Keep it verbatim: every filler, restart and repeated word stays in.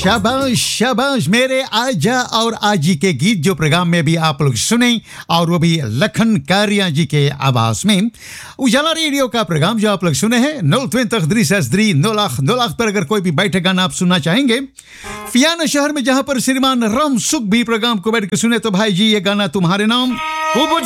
शाबाश शाबाश मेरे आजा और आजी के गीत जो प्रोग्राम में भी आप लोग सुने और वो भी लखन कारिया जी के आवाज में। उजाला रेडियो का प्रोग्राम जो आप लोग सुने हैं नौ ट्वेंटी थ्री सैसरी नौ लाख नौ लाख पर अगर कोई भी बैठक गाना आप सुनना चाहेंगे फियाना शहर में जहां पर श्रीमान राम सुख भी प्रोग्राम को बैठ के सुने तो भाई जी ये गाना तुम्हारे नाम।